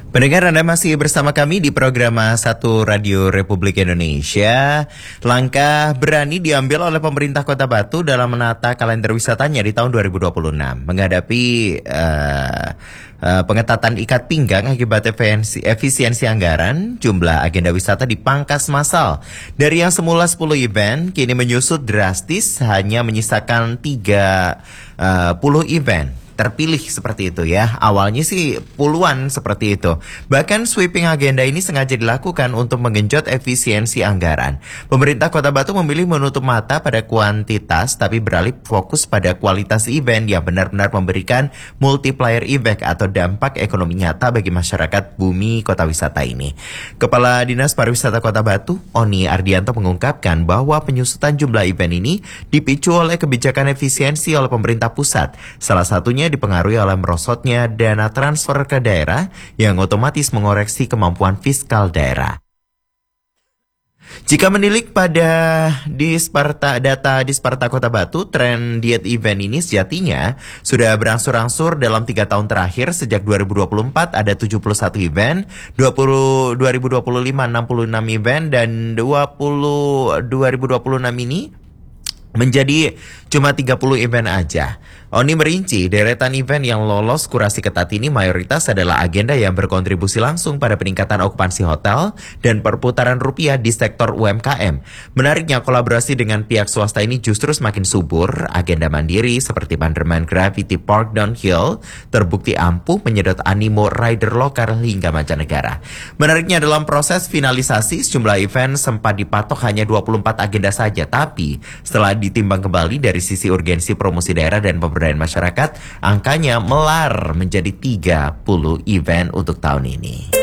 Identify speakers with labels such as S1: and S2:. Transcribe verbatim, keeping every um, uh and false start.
S1: Pendengar, Anda masih bersama kami di program satu Radio Republik Indonesia. Langkah berani diambil oleh pemerintah Kota Batu dalam menata kalender wisatanya di tahun dua ribu dua puluh enam. Menghadapi uh, uh, pengetatan ikat pinggang akibat efisiensi, efisiensi anggaran, jumlah agenda wisata dipangkas massal. Dari yang semula sepuluh event, kini menyusut drastis hanya menyisakan tiga puluh event. Terpilih seperti itu ya. Awalnya sih puluhan seperti itu. Bahkan sweeping agenda ini sengaja dilakukan untuk menggenjot efisiensi anggaran. Pemerintah Kota Batu memilih menutup mata pada kuantitas tapi beralih fokus pada kualitas event yang benar-benar memberikan multiplier effect atau dampak ekonomi nyata bagi masyarakat bumi kota wisata ini. Kepala Dinas Pariwisata Kota Batu, Oni Ardianto, mengungkapkan bahwa penyusutan jumlah event ini dipicu oleh kebijakan efisiensi oleh pemerintah pusat. Salah satunya dipengaruhi oleh merosotnya dana transfer ke daerah yang otomatis mengoreksi kemampuan fiskal daerah. Jika menilik pada Disparta, data Disparta Kota Batu, tren diet event ini sejatinya sudah berangsur-angsur dalam tiga tahun terakhir. Sejak dua ribu dua puluh empat ada tujuh puluh satu event, dua ribu dua puluh lima enam puluh enam event, dan dua ribu dua puluh enam ini menjadi cuma tiga puluh event aja. Oni merinci deretan event yang lolos kurasi ketat ini mayoritas adalah agenda yang berkontribusi langsung pada peningkatan okupansi hotel dan perputaran rupiah di sektor U M K M. Menariknya, kolaborasi dengan pihak swasta ini justru semakin subur. Agenda mandiri seperti Banderman Gravity Park Downhill terbukti ampuh menyedot animo rider lokal hingga mancanegara. Menariknya, dalam proses finalisasi sejumlah event sempat dipatok hanya dua puluh empat agenda saja, tapi setelah ditimbang kembali dari sisi urgensi promosi daerah dan pemberdayaan masyarakat, angkanya melar menjadi tiga puluh event untuk tahun ini.